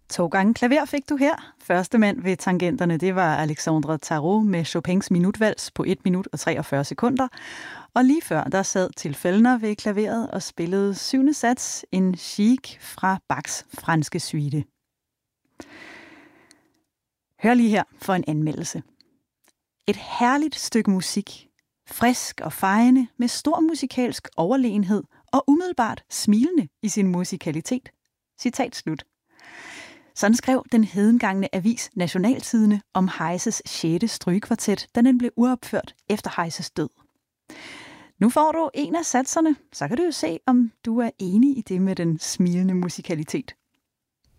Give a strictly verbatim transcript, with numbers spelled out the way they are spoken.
To gange klaver fik du her. Første mand ved tangenterne, det var Alexandre Tarot med Chopins minutvals på et minut og treogfyrre sekunder. Og lige før, der sad Till Fellner ved klaveret og spillede syvende sats, en chic fra Bachs franske suite. Hør lige her for en anmeldelse. Et herligt stykke musik. Frisk og fejende, med stor musikalsk overlegenhed og umiddelbart smilende i sin musikalitet. Citat slut. Sådan skrev den hedengangne avis Nationaltidende om Heise sjette strygekvartet, da den blev uopført efter Heises død. Nu får du en af satserne, så kan du jo se, om du er enig i det med den smilende musikalitet.